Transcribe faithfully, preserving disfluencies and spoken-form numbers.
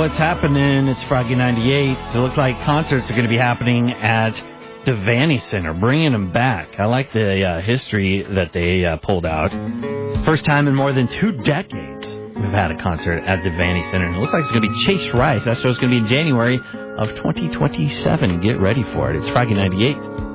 what's happening. It's Froggy ninety-eight. So it looks like concerts are going to be happening at Devaney Center, bringing them back. I like the uh, history that they uh, pulled out. First time in more than two decades we've had a concert at Devaney Center. And it looks like it's going to be Chase Rice. That show's going to be in January of twenty twenty-seven. Get ready for it. It's Froggy ninety-eight.